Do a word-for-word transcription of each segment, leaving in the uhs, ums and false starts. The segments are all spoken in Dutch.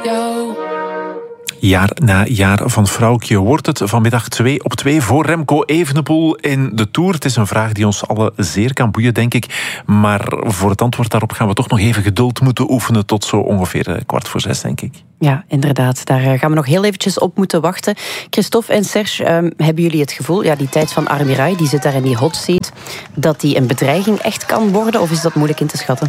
Jaar na jaar van Vrouwtje wordt het vanmiddag twee op twee voor Remco Evenepoel in de Tour. Het is een vraag die ons allen zeer kan boeien, denk ik. Maar voor het antwoord daarop gaan we toch nog even geduld moeten oefenen tot zo ongeveer kwart voor zes, denk ik. Ja, inderdaad. Daar gaan we nog heel eventjes op moeten wachten. Christophe en Serge, um, hebben jullie het gevoel, ja, die tijd van Armirail, die zit daar in die hot seat, dat die een bedreiging echt kan worden? Of is dat moeilijk in te schatten?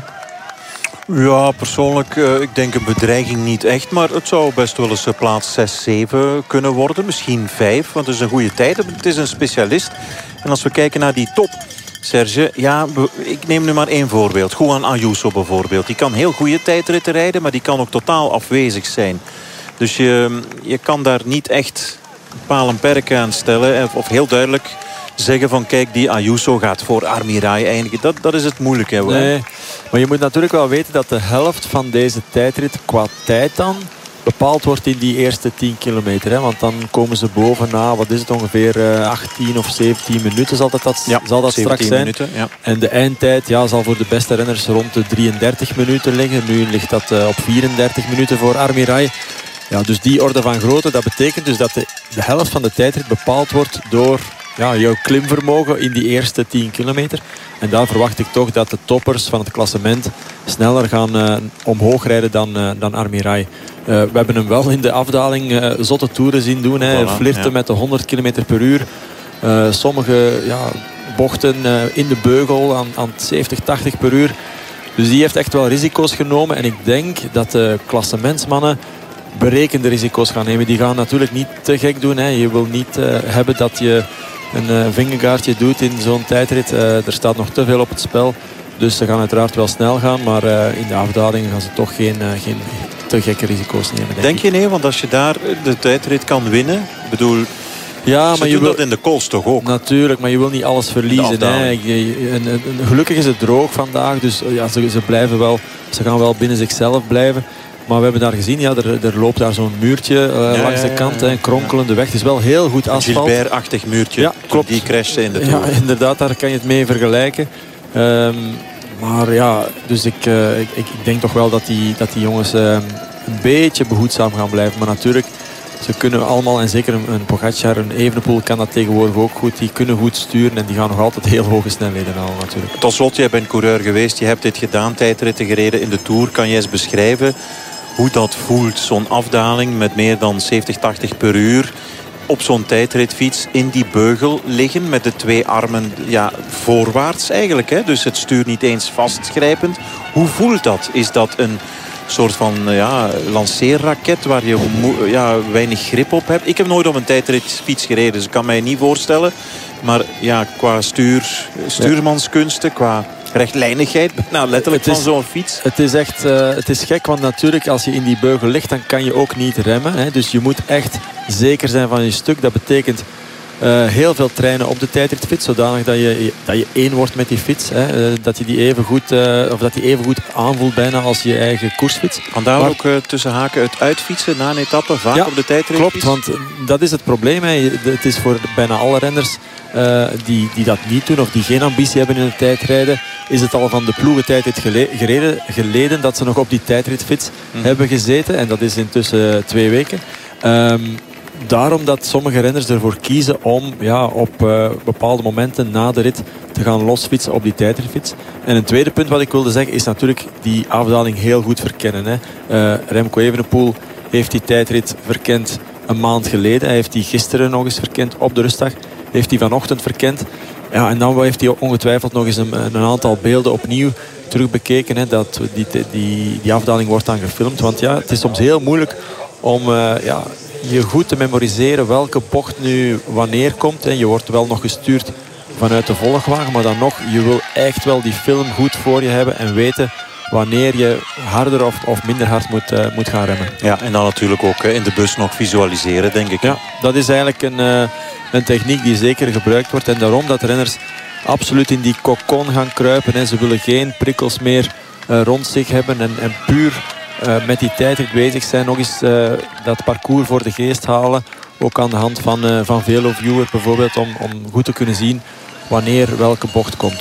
Ja, persoonlijk, uh, ik denk een bedreiging niet echt. Maar het zou best wel eens plaats zes, zeven kunnen worden. Misschien vijf, want het is een goede tijd. Het is een specialist. En als we kijken naar die top, Serge, ja, ik neem nu maar één voorbeeld. Juan Ayuso bijvoorbeeld. Die kan heel goede tijdritten rijden, maar die kan ook totaal afwezig zijn. Dus je, je kan daar niet echt paal en perk aan stellen. Of heel duidelijk zeggen van kijk, die Ayuso gaat voor Armirail eindigen. Dat, dat is het moeilijke. Hè? Nee, maar je moet natuurlijk wel weten dat de helft van deze tijdrit qua tijd dan bepaald wordt in die eerste tien kilometer. Hè? Want dan komen ze bovenna, wat is het ongeveer, uh, achttien of zeventien minuten zal dat, dat, ja, zal dat straks zijn. Minuten, ja. En de eindtijd ja, zal voor de beste renners rond de drieëndertig minuten liggen. Nu ligt dat uh, op vierendertig minuten voor Armirail. Ja, dus die orde van grootte, dat betekent dus dat de, de helft van de tijdrit bepaald wordt door ja, jouw klimvermogen in die eerste tien kilometer. En daar verwacht ik toch dat de toppers van het klassement sneller gaan uh, omhoog rijden dan, uh, dan Armirail. Uh, we hebben hem wel in de afdaling uh, zotte toeren zien doen. Hè. Voilà, Flirten ja. met de honderd kilometer per uur. Uh, sommige ja, bochten uh, in de beugel aan, aan zeventig, tachtig per uur. Dus die heeft echt wel risico's genomen. En ik denk dat de klassementsmannen berekende risico's gaan nemen. Die gaan natuurlijk niet te gek doen. Hè. Je wil niet uh, hebben dat je een uh, vingergaardje doet in zo'n tijdrit. Uh, er staat nog te veel op het spel. Dus ze gaan uiteraard wel snel gaan. Maar uh, in de afdaling gaan ze toch geen, uh, geen te gekke risico's nemen. Denk, denk je nee? Want als je daar de tijdrit kan winnen. Ik bedoel, ja, ze maar doen je wil, dat in de kools toch ook? Natuurlijk, maar je wil niet alles verliezen. Hè. Je, je, en, en, gelukkig is het droog vandaag. Dus ja, ze, ze, blijven wel, ze gaan wel binnen zichzelf blijven. Maar we hebben daar gezien, ja, er, er loopt daar zo'n muurtje uh, ja, langs de kant. Hè, een kronkelende weg. Het is wel heel goed asfalt. Een Gilbert-achtig muurtje. Ja, klopt. Die crashte in de Tour. Ja, inderdaad, daar kan je het mee vergelijken. Um, maar ja, dus ik, uh, ik, ik denk toch wel dat die, dat die jongens uh, een beetje behoedzaam gaan blijven. Maar natuurlijk, ze kunnen allemaal, en zeker een, een Pogacar, een Evenepoel kan dat tegenwoordig ook goed. Die kunnen goed sturen en die gaan nog altijd heel hoge snelheden halen natuurlijk. Tot slot, jij bent coureur geweest. Je hebt dit gedaan, tijdritten gereden in de Tour. Kan je eens beschrijven hoe dat voelt, zo'n afdaling met meer dan zeventig, tachtig per uur op zo'n tijdritfiets in die beugel liggen met de twee armen ja, voorwaarts eigenlijk. Hè? Dus het stuur niet eens vastgrijpend. Hoe voelt dat? Is dat een soort van ja, lanceerraket waar je ja, weinig grip op hebt? Ik heb nooit op een tijdritfiets gereden, dus ik kan mij niet voorstellen. Maar ja, qua stuur, stuurmanskunsten, qua rechtlijnigheid, nou letterlijk van zo'n fiets. Het is echt uh, het is gek, want natuurlijk als je in die beugel ligt, dan kan je ook niet remmen. Hè. Dus je moet echt zeker zijn van je stuk. Dat betekent uh, heel veel trainen op de tijdritfiets, zodanig dat je, dat je één wordt met die fiets. Hè. Uh, dat je die even goed, uh, of dat die even goed aanvoelt bijna als je eigen koersfiets. Vandaar maar, ook uh, tussen haken het uitfietsen na een etappe, vaak ja, op de tijdritfiets. Klopt, want dat is het probleem. Hè. Het is voor bijna alle renners Uh, die, die dat niet doen of die geen ambitie hebben in het tijdrijden, is het al van de ploegentijdrit gele, gereden, geleden dat ze nog op die tijdritfiets mm. hebben gezeten. En dat is intussen twee weken. Um, daarom dat sommige renners ervoor kiezen om ja, op uh, bepaalde momenten na de rit te gaan losfietsen op die tijdritfiets. En een tweede punt wat ik wilde zeggen is natuurlijk die afdaling heel goed verkennen. Hè. Uh, Remco Evenepoel heeft die tijdrit verkend een maand geleden. Hij heeft die gisteren nog eens verkend op de rustdag. Heeft hij vanochtend verkend. Ja, en dan heeft hij ongetwijfeld nog eens een, een aantal beelden opnieuw terugbekeken. Hè, dat die, die, die afdaling wordt dan gefilmd. Want ja, het is soms heel moeilijk om uh, ja, je goed te memoriseren welke bocht nu wanneer komt. Hè. Je wordt wel nog gestuurd vanuit de volgwagen. Maar dan nog, je wil echt wel die film goed voor je hebben en weten wanneer je harder of, of minder hard moet, uh, moet gaan remmen. Ja, en dan natuurlijk ook uh, in de bus nog visualiseren, denk ik. Ja, dat is eigenlijk een, uh, een techniek die zeker gebruikt wordt. En daarom dat renners absoluut in die kokon gaan kruipen. Hè. Ze willen geen prikkels meer uh, rond zich hebben. En, en puur uh, met die tijdrit bezig zijn. Nog eens uh, dat parcours voor de geest halen. Ook aan de hand van, uh, van VeloViewer bijvoorbeeld. Om, om goed te kunnen zien wanneer welke bocht komt.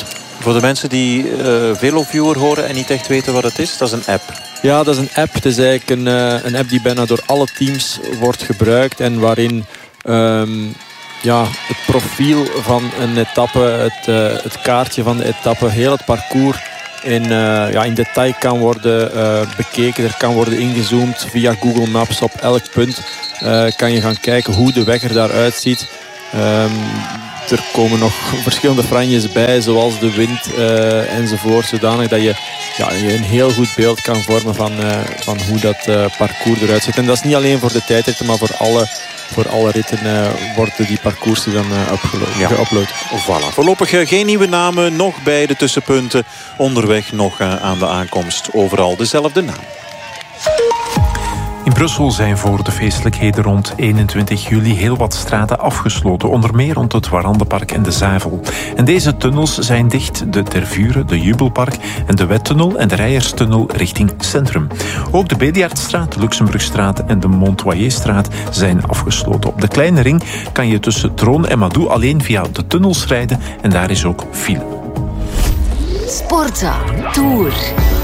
Voor de mensen die uh, Veloviewer horen en niet echt weten wat het is, dat is een app. Ja, dat is een app. Het is eigenlijk een, uh, een app die bijna door alle teams wordt gebruikt. En waarin um, ja, het profiel van een etappe, het, uh, het kaartje van de etappe, heel het parcours in, uh, ja, in detail kan worden uh, bekeken. Er kan worden ingezoomd via Google Maps op elk punt. Uh, kan je gaan kijken hoe de weg er daaruit ziet. Um, Er komen nog verschillende franjes bij, zoals de wind uh, enzovoort. Zodanig dat je, ja, je een heel goed beeld kan vormen van, uh, van hoe dat uh, parcours eruit ziet. En dat is niet alleen voor de tijdritten, maar voor alle, voor alle ritten uh, worden die parcoursen dan uh, upload, ja. geüpload. Voilà. Voorlopig uh, geen nieuwe namen, nog bij de tussenpunten. Onderweg nog uh, aan de aankomst. Overal dezelfde naam. In Brussel zijn voor de feestelijkheden rond eenentwintig juli heel wat straten afgesloten. Onder meer rond het Warandenpark en de Zuivel. En deze tunnels zijn dicht. De Tervuren, de Jubelpark en de Wettunnel en de Rijerstunnel richting Centrum. Ook de Bediaardstraat, de Luxemburgstraat en de Montoyerstraat zijn afgesloten. Op de Kleine Ring kan je tussen Troon en Madou alleen via de tunnels rijden. En daar is ook file. Sportza Tour.